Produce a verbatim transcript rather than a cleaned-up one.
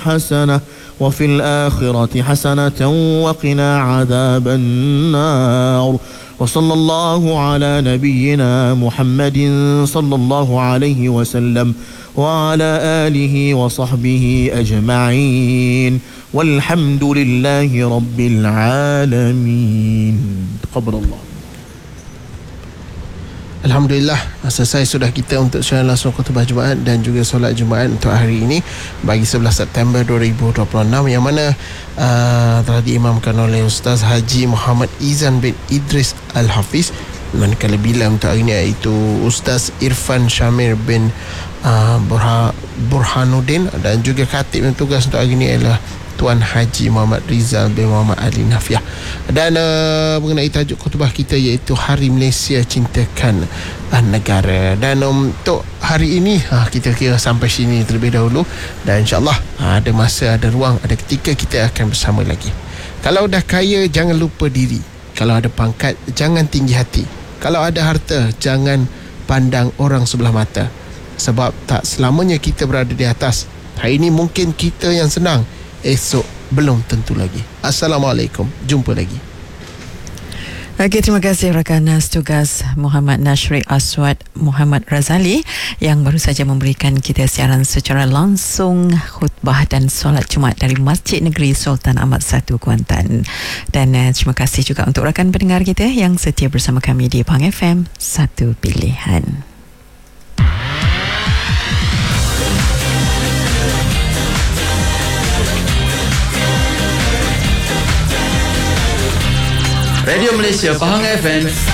حسنة وفي الآخرة حسنة وقنا عذاب النار وصلى الله على نبينا محمد صلى الله عليه وسلم وعلى آله وصحبه أجمعين والحمد لله رب العالمين. تقبل الله. Alhamdulillah, selesai sudah kita untuk siaran langsung khutbah Jumaat dan juga solat Jumaat untuk hari ini bagi sebelas September dua ribu dua puluh enam, yang mana uh, telah diimamkan oleh Ustaz Haji Muhammad Izan bin Idris Al-Hafiz, manakala bila untuk hari ini iaitu Ustaz Irfan Syamir bin uh, Burha, Burhanuddin, dan juga khatib yang tugas untuk hari ini adalah Tuan Haji Muhammad Rizal bin Muhammad Ali Nafiah. Dan uh, mengenai tajuk khutbah kita iaitu Hari Malaysia Cintakan uh, Negara. Dan um, untuk hari ini uh, kita kira sampai sini terlebih dahulu, dan insyaAllah uh, ada masa, ada ruang, ada ketika kita akan bersama lagi. Kalau dah kaya, jangan lupa diri. Kalau ada pangkat, jangan tinggi hati. Kalau ada harta, jangan pandang orang sebelah mata. Sebab tak selamanya kita berada di atas. Hari ini mungkin kita yang senang, esok belum tentu lagi. Assalamualaikum, jumpa lagi. Okey, terima kasih rakan tugas Muhammad Nashri Aswad Muhammad Razali yang baru saja memberikan kita siaran secara langsung khutbah dan solat Jumaat dari Masjid Negeri Sultan Ahmad satu Kuantan. Dan uh, terima kasih juga untuk rakan pendengar kita yang setia bersama kami di Pang F M, satu pilihan. Radio Malaysia Pahang F M